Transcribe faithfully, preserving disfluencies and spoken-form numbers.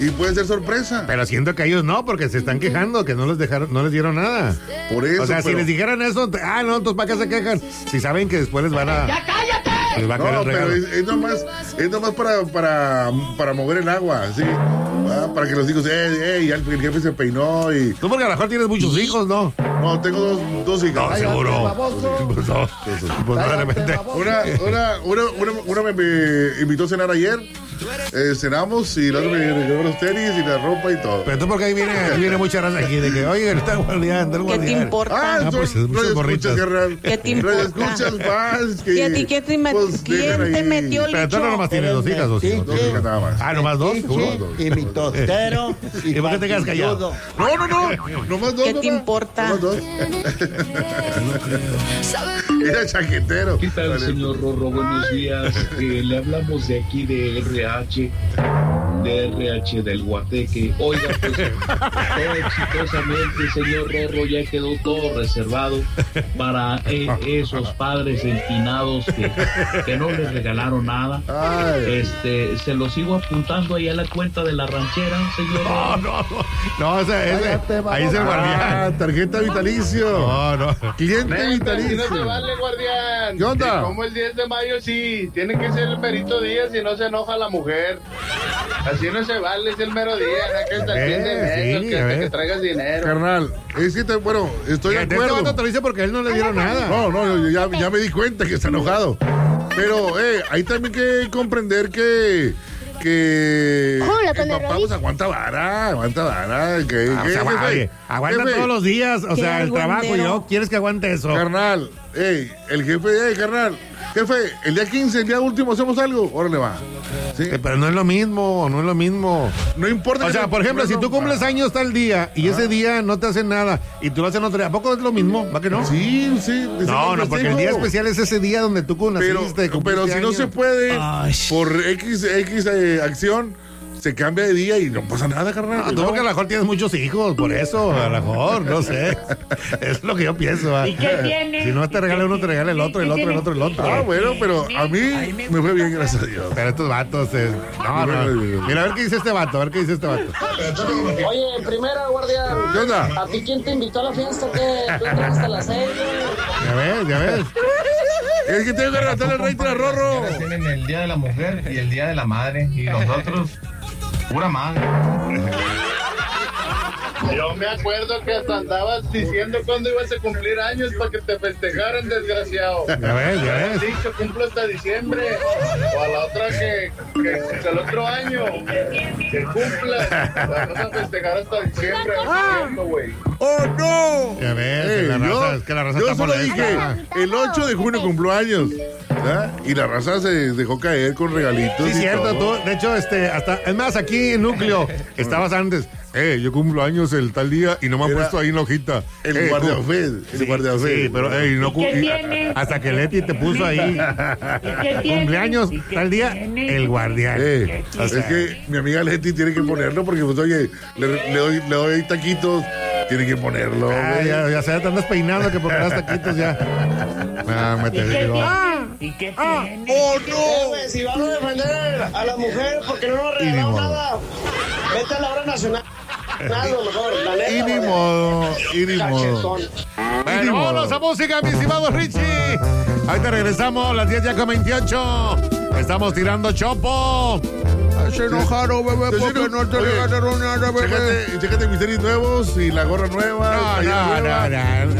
Y puede ser sorpresa. Pero siento que ellos no, porque se están quejando, que no les dejaron, no les dieron nada. Por eso. O sea, pero... si les dijeran eso, ah, no, entonces ¿para qué se quejan? Si saben que después les van a... ¡Ya cállate! Les va a caer No, el pero regalo. es, es nomás, es nomás para, para, para mover el agua, ¿sí? Ah, para que los hijos, eh, eh, ya el, el jefe se peinó y... Tú porque a lo mejor tienes muchos hijos, ¿no? No, tengo dos, dos hijas. No, seguro. Pues no, pues no, de repente. Una, una, una, una, una me, me invitó a cenar ayer. Eh, cenamos y la otra me regaló los tenis y la ropa y todo. Pero tú porque ahí viene, ahí viene mucha raza aquí de que, oye, está el guardián, está el ¿Qué guardián. te importa? Ah, Ah, son pues, muchas radio morritas. escuchas, carnal. ¿Qué te Radio importa? escuchas fans que... ¿Y a ti quién te, met- pues, quién dejan te ahí. metió el Pero tú no bicho? nomás tienes dos hijas, dos hijos. Dos hijas nada más. Ah, nomás dos, seguro. Y mi tostero. ¿Y por qué te quedas callado? No, no, no. Nomás dos. ¿Qué te nomás. importa? Nomás dos. Era chaquetero. ¿Qué tal, Vale. señor Rorro? Buenos días. Eh, le hablamos de aquí de R H, de R H del Guateque. Oiga, pues, todo exitosamente, señor Rorro, ya quedó todo reservado para eh, esos padres empinados que, que no les regalaron nada. Ay. Este, se lo sigo apuntando ahí a la cuenta de la ranchera, señor No, Rorro. no, no. No, ese, ese, Cállate, ahí es el Ah, guardián. tarjeta vitalicio. No, no. Cliente Neta, si vitalicio. no se vale, guardián. ¿Qué onda? Que como el diez de mayo sí, tiene que ser el merito día si no se enoja la mujer. Así no se vale, es el mero día, no que hasta el fin de mes, Eh, o sí, que, a hasta ver. que traigas dinero. Carnal, es que, te, bueno, estoy de Este acuerdo. vato te lo dice porque a él no le dieron nada. No, no, yo ya, ya me di cuenta que está enojado. Pero, eh, hay también que comprender que... Que Hola, el Panda papá Raíz. pues aguanta vara, aguanta vara. Que, Ah, o que- sea, jefe, oye, aguanta jefe, todos los días, o Qué sea, el trabajo y argüendero. yo, ¿quieres que aguante eso? Carnal, ey, el jefe, ey, carnal, jefe, el día quince, el día último, ¿hacemos algo? Órale, va. ¿Sí? Eh, Pero no es lo mismo, no es lo mismo. No importa. O que sea, no- por ejemplo, no- si tú cumples años tal día y ese día no te hacen nada y tú lo haces en otro día, ¿a poco es lo mismo? ¿Va que no? Sí, sí. No, no, porque el día especial es ese día donde tú Pero, naciste. pero cumpliste si no años. se puede, Ay. por X, X eh, acción, se cambia de día y no pasa nada, carnal. No, tú No. porque a lo mejor tienes muchos hijos, por eso, a lo mejor, no sé. Es lo que yo pienso. ¿va? ¿Y qué tiene? Si no te regala uno, te regala el otro, el otro, el otro, el otro. Ah, bueno, pero a mí me fue bien, gracias a Dios. Pero estos vatos, eh, no, no. Mira, a ver qué dice este vato, a ver qué dice este vato. Oye, primero, guardián. ¿Qué onda? ¿A ti quién te invitó a la fiesta? ¿Qué? ¿Tú entraste a las seis? Ya ves, ya ves. Es que tengo que relatarle al rey de la Rorro. Tienen el Día de la Mujer y el Día de la Madre. Y los otros, pura madre. Yo me acuerdo que hasta andabas diciendo cuándo ibas a cumplir años para que te festejaran, desgraciado. Ya ves, ya ves. Sí, que cumplo hasta diciembre. O a la otra que, que, que el otro año que cumplas. Vamos a festejar hasta diciembre. a ver si es cierto, güey. ¡Oh, no! Ya ves, Ey, que la yo- raza, es que la raza yo está solo molesta. dije, el ocho de junio cumplo años. ¿verdad? Y la raza se dejó caer con regalitos. Sí, y cierto, todo. tú, de hecho, este, hasta, es más, aquí en Núcleo, estabas antes, eh, yo cumplo años el tal día y no me han Era puesto ahí en la hojita. El Eh, guardia cu- Fed, el Sí, guardia Fed. sí, pero ey, no cu- ¿Y qué y- tiene? hasta que Leti te puso ahí. ¿Y qué tiene? Cumpleaños, ¿Y qué tal día, tiene? el guardián. Eh, O sea, es que mi amiga Leti tiene que ponerlo porque, pues, oye, le, le doy, le doy taquitos, tiene que ponerlo. ah, güey. ya, ya se te andas peinando que porque das taquitos ya. Ah, me ¿Y te qué digo. tiene? ¿Y qué tiene? ¡Oh, Eh, no! güey, si van a defender a la mujer porque no nos Y ni regalaron modo. nada, vete a la hora nacional. Nada, lo mejor, la neta. Y ni guardián. modo, y ni modo. Cachetón. Bueno, vámonos a música, mi estimado Richie. Ahorita regresamos, las diez ya con veintiocho. Estamos tirando chopo. Se enojaron, bebé, porque no te regalaron nada, bebé. Chécate, chécate mis tenis nuevos y la gorra nueva. No, la playera no, nueva. no, no.